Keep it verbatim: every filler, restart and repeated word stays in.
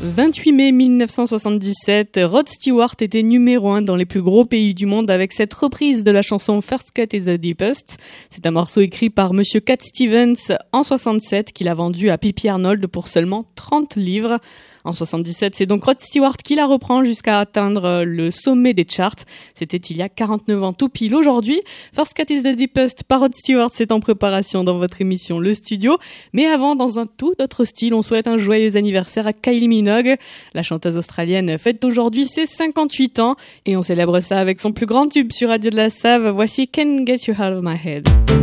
vingt-huit mai mille neuf cent soixante-dix-sept, Rod Stewart était numéro un dans les plus gros pays du monde avec cette reprise de la chanson First Cut is the Deepest. C'est un morceau écrit par Monsieur Cat Stevens en soixante-sept qu'il a vendu à P P Arnold pour seulement trente livres. En soixante-dix-sept, c'est donc Rod Stewart qui la reprend jusqu'à atteindre le sommet des charts. C'était il y a quarante-neuf ans tout pile aujourd'hui. First Cut is the Deepest par Rod Stewart, c'est en préparation dans votre émission Le Studio. Mais avant, dans un tout autre style, on souhaite un joyeux anniversaire à Kylie Minogue. La chanteuse australienne fête aujourd'hui ses cinquante-huit ans et on célèbre ça avec son plus grand tube sur Radio de la Save. Voici Can't Get You Out of My Head.